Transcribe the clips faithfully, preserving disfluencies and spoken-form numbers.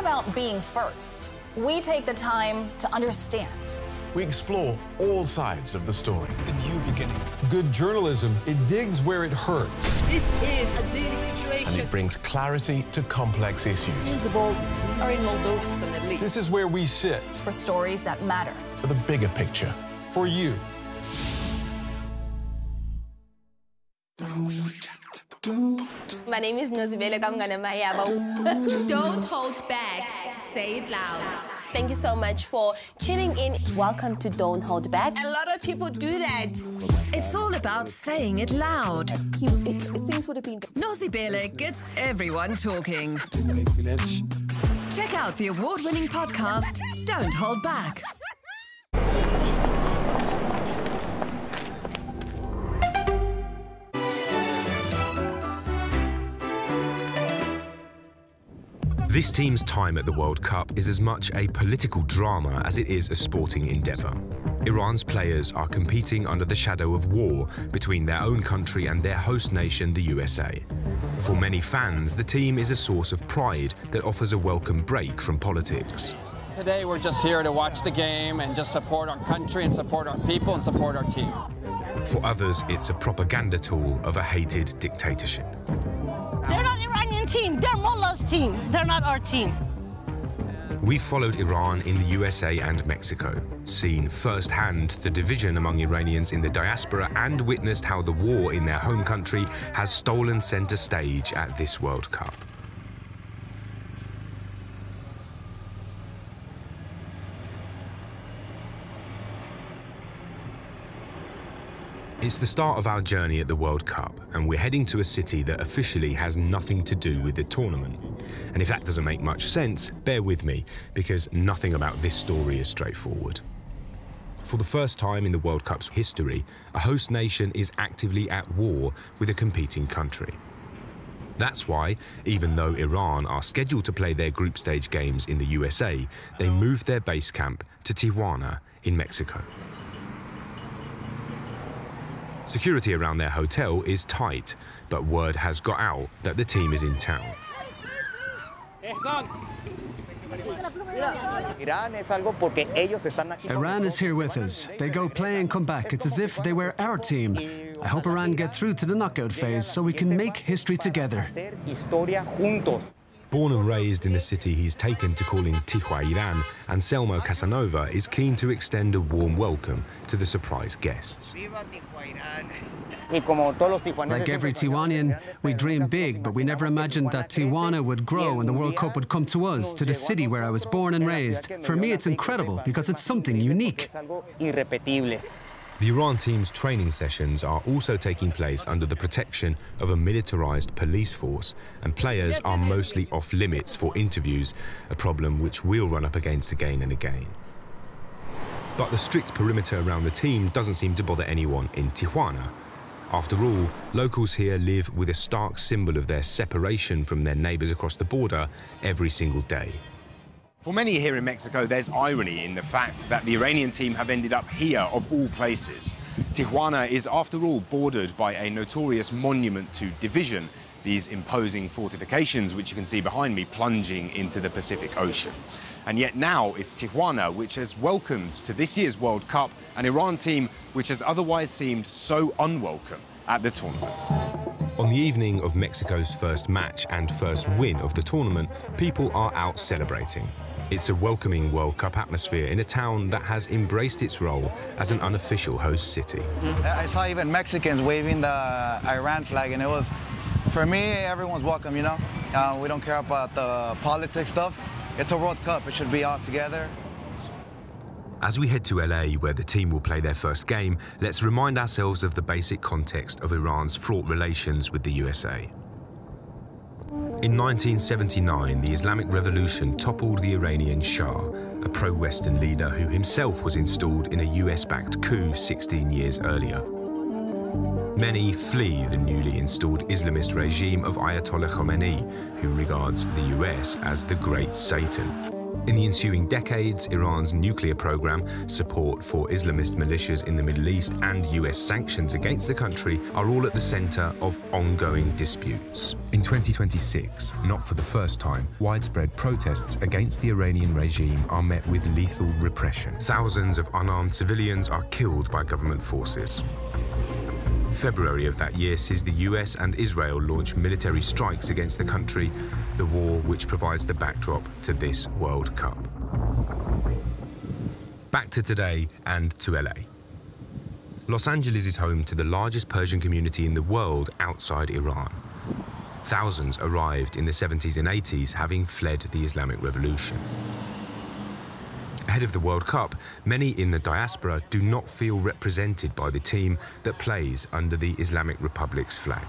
about being first. We take the time to understand. We explore all sides of the story. A new beginning. Good journalism, it digs where it hurts. This is a daily situation. And it brings clarity to complex issues. The Baltics are in Moldova, the Middle East. This is where we sit. For stories that matter. For the bigger picture. For you. My name is Nozibele Kamganamaya. Don't hold back. Say it loud. Thank you so much for tuning in. Welcome to Don't Hold Back. A lot of people do that. It's all about saying it loud. It, it, things would have been... Nozibele gets everyone talking. Check out the award-winning podcast, Don't Hold Back. This team's time at the World Cup is as much a political drama as it is a sporting endeavour. Iran's players are competing under the shadow of war between their own country and their host nation, the U S A. For many fans, the team is a source of pride that offers a welcome break from politics. Today we're just here to watch the game and just support our country and support our people and support our team. For others, it's a propaganda tool of a hated dictatorship. They're not Iranian team, they're Mullah's team. They're not our team. We followed Iran in the U S A and Mexico, seen firsthand the division among Iranians in the diaspora, and witnessed how the war in their home country has stolen centre stage at this World Cup. It's the start of our journey at the World Cup, and we're heading to a city that officially has nothing to do with the tournament. And if that doesn't make much sense, bear with me, because nothing about this story is straightforward. For the first time in the World Cup's history, a host nation is actively at war with a competing country. That's why, even though Iran are scheduled to play their group stage games in the U S A, they moved their base camp to Tijuana in Mexico. Security around their hotel is tight, but word has got out that the team is in town. Iran is here with us. They go play and come back. It's as if they were our team. I hope Iran get through to the knockout phase so we can make history together. Born and raised in the city he's taken to calling Tijuana, Iran, Anselmo Casanova is keen to extend a warm welcome to the surprise guests. Like every Tijuanian, we dream big, but we never imagined that Tijuana would grow and the World Cup would come to us, to the city where I was born and raised. For me, it's incredible because it's something unique. The Iran team's training sessions are also taking place under the protection of a militarized police force, and players are mostly off limits for interviews, a problem which we'll run up against again and again. But the strict perimeter around the team doesn't seem to bother anyone in Tijuana. After all, locals here live with a stark symbol of their separation from their neighbors across the border every single day. For many here in Mexico, there's irony in the fact that the Iranian team have ended up here, of all places. Tijuana is, after all, bordered by a notorious monument to division, these imposing fortifications, which you can see behind me, plunging into the Pacific Ocean. And yet now it's Tijuana which has welcomed to this year's World Cup an Iran team which has otherwise seemed so unwelcome at the tournament. On the evening of Mexico's first match and first win of the tournament, people are out celebrating. It's a welcoming World Cup atmosphere in a town that has embraced its role as an unofficial host city. I saw even Mexicans waving the Iran flag, and it was, for me, everyone's welcome, you know? Uh, we don't care about the politics stuff. It's a World Cup, it should be all together. As we head to L A, where the team will play their first game, let's remind ourselves of the basic context of Iran's fraught relations with the U S A. In nineteen seventy-nine, the Islamic Revolution toppled the Iranian Shah, a pro-Western leader who himself was installed in a U S-backed coup sixteen years earlier. Many flee the newly installed Islamist regime of Ayatollah Khomeini, who regards the U S as the Great Satan. In the ensuing decades, Iran's nuclear program, support for Islamist militias in the Middle East, and U S sanctions against the country are all at the center of ongoing disputes. In twenty twenty-six, not for the first time, widespread protests against the Iranian regime are met with lethal repression. Thousands of unarmed civilians are killed by government forces. February of that year sees the U S and Israel launch military strikes against the country, the war which provides the backdrop to this World Cup. Back to today and to L A. Los Angeles is home to the largest Persian community in the world outside Iran. Thousands arrived in the seventies and eighties, having fled the Islamic Revolution. Ahead of the World Cup, many in the diaspora do not feel represented by the team that plays under the Islamic Republic's flag.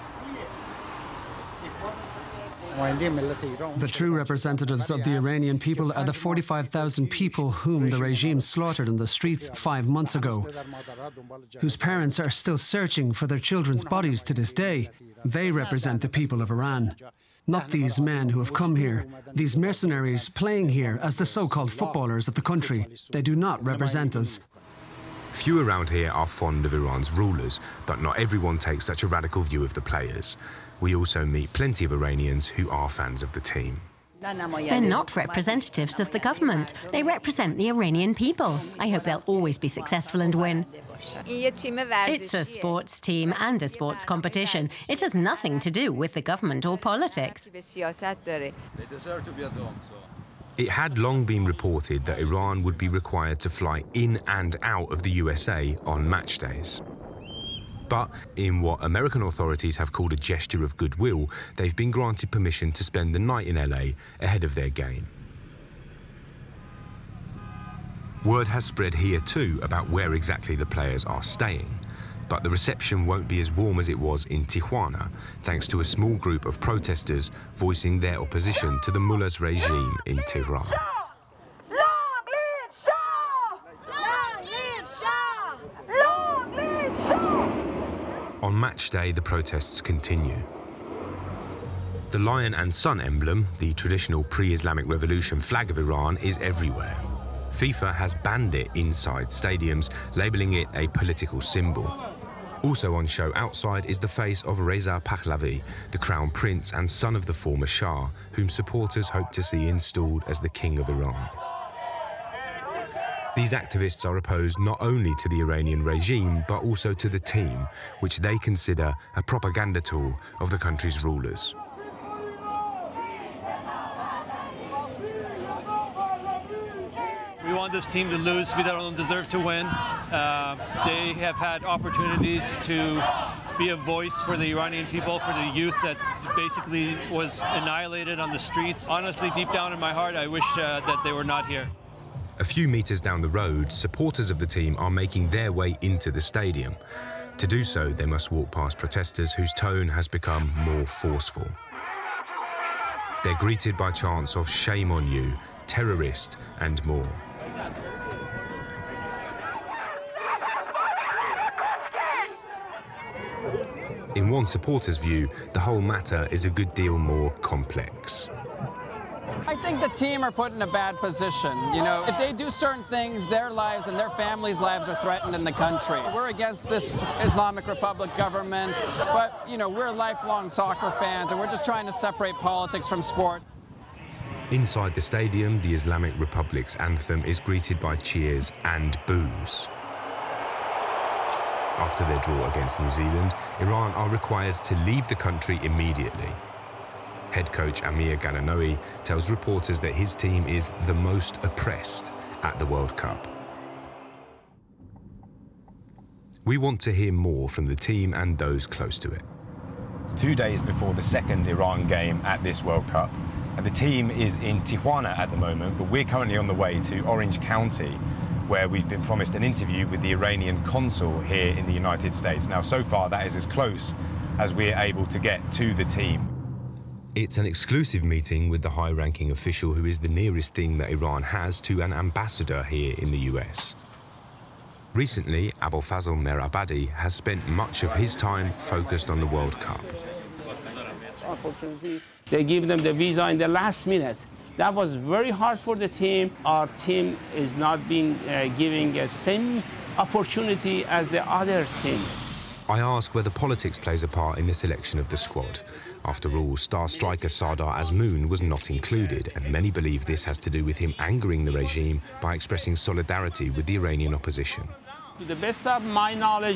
The true representatives of the Iranian people are the forty-five thousand people whom the regime slaughtered in the streets five months ago, whose parents are still searching for their children's bodies to this day. They represent the people of Iran. Not these men who have come here, these mercenaries playing here as the so-called footballers of the country. They do not represent us. Few around here are fond of Iran's rulers, but not everyone takes such a radical view of the players. We also meet plenty of Iranians who are fans of the team. They're not representatives of the government. They represent the Iranian people. I hope they'll always be successful and win. It's a sports team and a sports competition. It has nothing to do with the government or politics. It had long been reported that Iran would be required to fly in and out of the U S A on match days. But in what American authorities have called a gesture of goodwill, they've been granted permission to spend the night in L A ahead of their game. Word has spread here too about where exactly the players are staying. But the reception won't be as warm as it was in Tijuana, thanks to a small group of protesters voicing their opposition to the mullah's regime in Tehran. On match day, the protests continue. The lion and sun emblem, the traditional pre-Islamic Revolution flag of Iran, is everywhere. FIFA has banned it inside stadiums, labelling it a political symbol. Also on show outside is the face of Reza Pahlavi, the crown prince and son of the former Shah, whom supporters hope to see installed as the king of Iran. These activists are opposed not only to the Iranian regime, but also to the team, which they consider a propaganda tool of the country's rulers. We want this team to lose. We don't deserve to win. Uh, they have had opportunities to be a voice for the Iranian people, for the youth that basically was annihilated on the streets. Honestly, deep down in my heart, I wish uh, that they were not here. A few metres down the road, supporters of the team are making their way into the stadium. To do so, they must walk past protesters whose tone has become more forceful. They're greeted by chants of "Shame on you," "terrorist," and more. In one supporter's view, the whole matter is a good deal more complex. I think the team are put in a bad position. You know, if they do certain things, their lives and their families' lives are threatened in the country. We're against this Islamic Republic government, but, you know, we're lifelong soccer fans, and we're just trying to separate politics from sport. Inside the stadium, the Islamic Republic's anthem is greeted by cheers and boos. After their draw against New Zealand, Iran are required to leave the country immediately. Head coach Amir Ghananoui tells reporters that his team is the most oppressed at the World Cup. We want to hear more from the team and those close to it. It's two days before the second Iran game at this World Cup, and the team is in Tijuana at the moment, but we're currently on the way to Orange County, where we've been promised an interview with the Iranian consul here in the United States. Now, so far, that is as close as we're able to get to the team. It's an exclusive meeting with the high-ranking official who is the nearest thing that Iran has to an ambassador here in the U S. Recently, Abolfazl Mehrabadi has spent much of his time focused on the World Cup. Unfortunately, they give them the visa in the last minute, That was very hard for the team. Our team is not being uh, giving the same opportunity as the other teams. I ask whether politics plays a part in the selection of the squad. After all, star striker Sardar Azmoun was not included, and many believe this has to do with him angering the regime by expressing solidarity with the Iranian opposition. To the best of my knowledge,